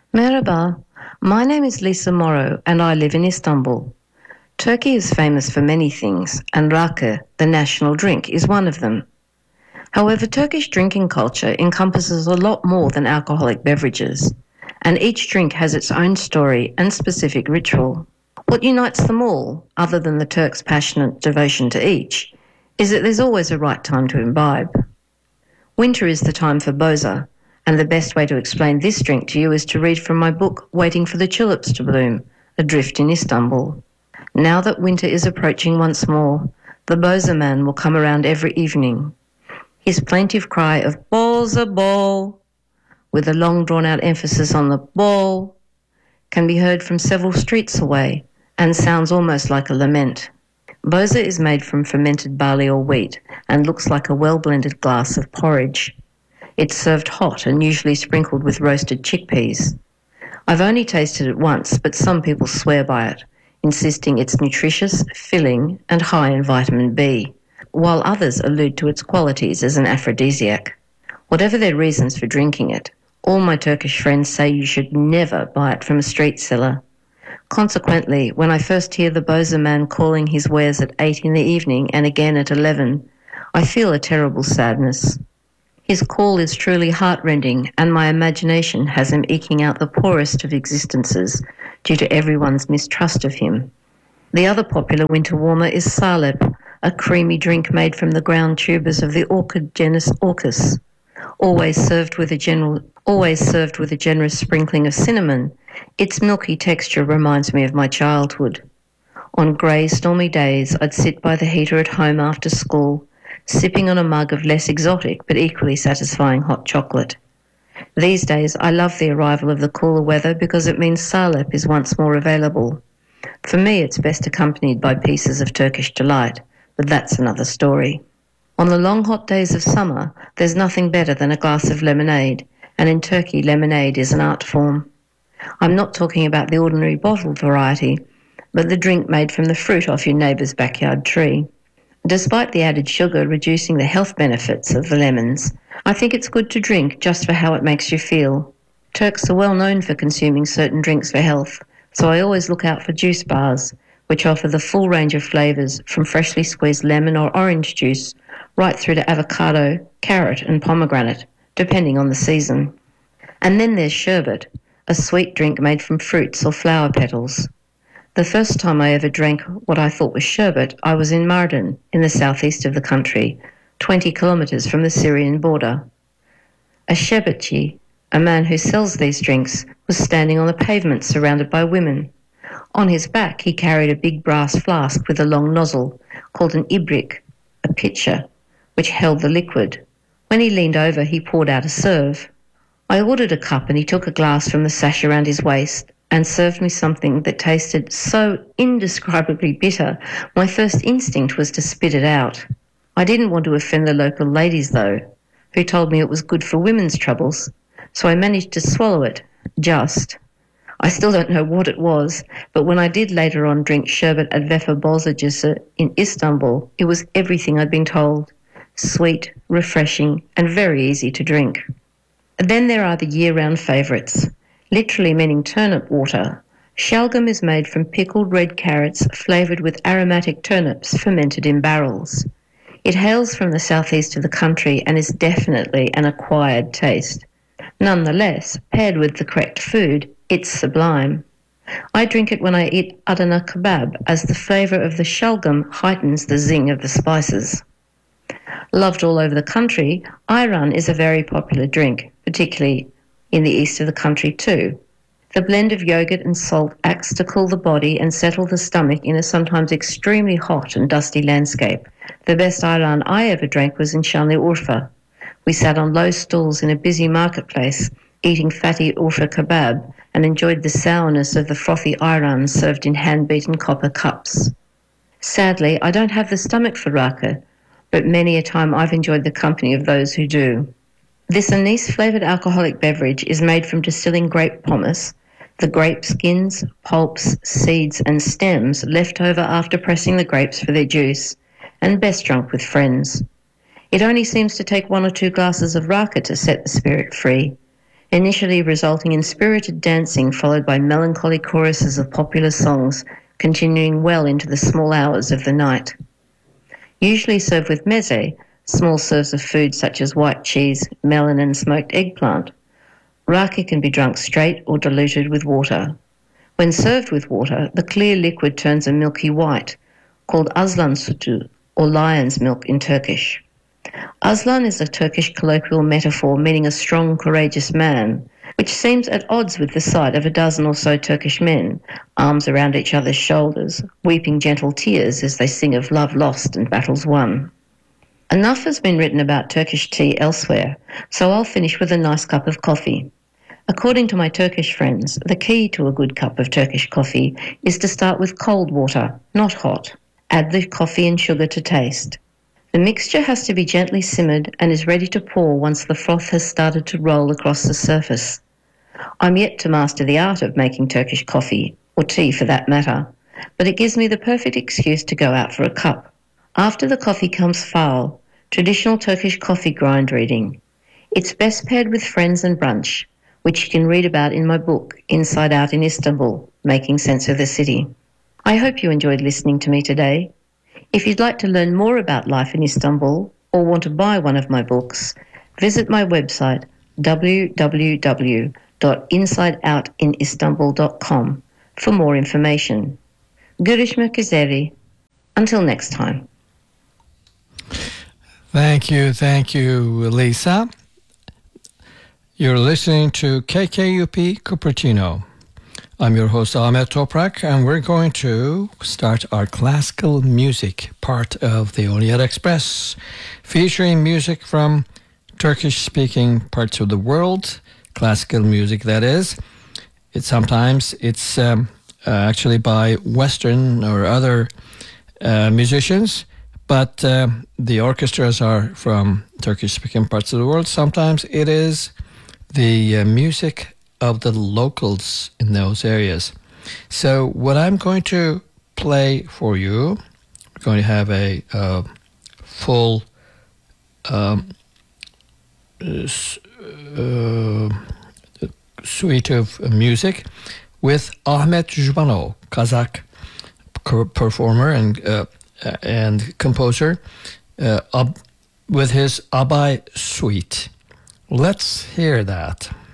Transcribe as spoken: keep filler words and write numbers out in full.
Merhaba, my name is Lisa Morrow and I live in Istanbul. Turkey is famous for many things and rakı, the national drink, is one of them. However, Turkish drinking culture encompasses a lot more than alcoholic beverages, and each drink has its own story and specific ritual. What unites them all, other than the Turks' passionate devotion to each, is that there's always a right time to imbibe. Winter is the time for boza, and the best way to explain this drink to you is to read from my book, Waiting for the Tulips to Bloom, Adrift in Istanbul. Now that winter is approaching once more, the boza man will come around every evening. His plaintive cry of boza bol, with a long drawn-out emphasis on the bol, can be heard from several streets away and sounds almost like a lament. Boza is made from fermented barley or wheat and looks like a well-blended glass of porridge. It's served hot and usually sprinkled with roasted chickpeas. I've only tasted it once, but some people swear by it, insisting it's nutritious, filling, and high in vitamin B, while others allude to its qualities as an aphrodisiac. Whatever their reasons for drinking it, all my Turkish friends say you should never buy it from a street seller. Consequently, when I first hear the boza man calling his wares at eight in the evening and again at eleven, I feel a terrible sadness. His call is truly heartrending, and my imagination has him eking out the poorest of existences due to everyone's mistrust of him. The other popular winter warmer is salep, a creamy drink made from the ground tubers of the orchid genus Orchis. Always served with a general, always served with a generous sprinkling of cinnamon, its milky texture reminds me of my childhood. On grey, stormy days, I'd sit by the heater at home after school, sipping on a mug of less exotic but equally satisfying hot chocolate. These days, I love the arrival of the cooler weather because it means salep is once more available. For me, it's best accompanied by pieces of Turkish delight, but that's another story. On the long hot days of summer, there's nothing better than a glass of lemonade, and in Turkey, lemonade is an art form. I'm not talking about the ordinary bottled variety, but the drink made from the fruit off your neighbour's backyard tree. Despite the added sugar reducing the health benefits of the lemons, I think it's good to drink just for how it makes you feel. Turks are well known for consuming certain drinks for health, so I always look out for juice bars, which offer the full range of flavours from freshly squeezed lemon or orange juice right through to avocado, carrot and pomegranate, depending on the season. And then there's sherbet, a sweet drink made from fruits or flower petals. The first time I ever drank what I thought was sherbet, I was in Mardin, in the southeast of the country, twenty kilometres from the Syrian border. A sherbetçi, a man who sells these drinks, was standing on the pavement surrounded by women. On his back he carried a big brass flask with a long nozzle, called an ibrik, a pitcher, which held the liquid. When he leaned over, he poured out a serve. I ordered a cup and he took a glass from the sash around his waist and served me something that tasted so indescribably bitter, my first instinct was to spit it out. I didn't want to offend the local ladies, though, who told me it was good for women's troubles, so I managed to swallow it, just. I still don't know what it was, but when I did later on drink sherbet at Vefa Bolzacısı in Istanbul, it was everything I'd been told. Sweet, refreshing, and very easy to drink. Then there are the year-round favourites, literally meaning turnip water. Shalgam is made from pickled red carrots flavoured with aromatic turnips fermented in barrels. It hails from the southeast of the country and is definitely an acquired taste. Nonetheless, paired with the correct food, it's sublime. I drink it when I eat Adana kebab, as the flavour of the shalgam heightens the zing of the spices. Loved all over the country, ayran is a very popular drink, particularly in the east of the country too. The blend of yogurt and salt acts to cool the body and settle the stomach in a sometimes extremely hot and dusty landscape. The best ayran I ever drank was in Şanlıurfa. We sat on low stools in a busy marketplace, eating fatty Urfa kebab, and enjoyed the sourness of the frothy ayran served in hand-beaten copper cups. Sadly, I don't have the stomach for rakı, but many a time I've enjoyed the company of those who do. This anise-flavoured alcoholic beverage is made from distilling grape pomace, the grape skins, pulps, seeds and stems left over after pressing the grapes for their juice, and best drunk with friends. It only seems to take one or two glasses of rakı to set the spirit free. initially resulting in spirited dancing followed by melancholy choruses of popular songs continuing well into the small hours of the night. Usually served with meze, small serves of food such as white cheese, melon and smoked eggplant. Raki can be drunk straight or diluted with water. When served with water, the clear liquid turns a milky white, called aslan sütü, or lion's milk in Turkish. Aslan is a Turkish colloquial metaphor meaning a strong, courageous man, which seems at odds with the sight of a dozen or so Turkish men, arms around each other's shoulders, weeping gentle tears as they sing of love lost and battles won. Enough has been written about Turkish tea elsewhere, so I'll finish with a nice cup of coffee. According to my Turkish friends, the key to a good cup of Turkish coffee is to start with cold water, not hot. Add the coffee and sugar to taste. The mixture has to be gently simmered and is ready to pour once the froth has started to roll across the surface. I'm yet to master the art of making Turkish coffee, or tea for that matter, but it gives me the perfect excuse to go out for a cup. After the coffee comes fal, traditional Turkish coffee grind reading. It's best paired with friends and brunch, which you can read about in my book, Inside Out in Istanbul, Making Sense of the City. I hope you enjoyed listening to me today. If you'd like to learn more about life in Istanbul or want to buy one of my books, visit my website w w w dot inside out in istanbul dot com for more information. Görüşmek üzere. Until next time. Thank you, thank you, Lisa. You're listening to K K U P Cupertino. I'm your host Ahmet Toprak, and we're going to start our classical music part of the Orient Express, featuring music from Turkish-speaking parts of the world, classical music that is. It's sometimes it's um, uh, actually by Western or other uh, musicians, but uh, the orchestras are from Turkish-speaking parts of the world. Sometimes it is the uh, music of the locals in those areas. So what I'm going to play for you, we're going to have a uh, full um, uh, suite of music with Ahmet Zhbanov, Kazakh performer and uh, and composer, uh, with his Abay Suite. Let's hear that.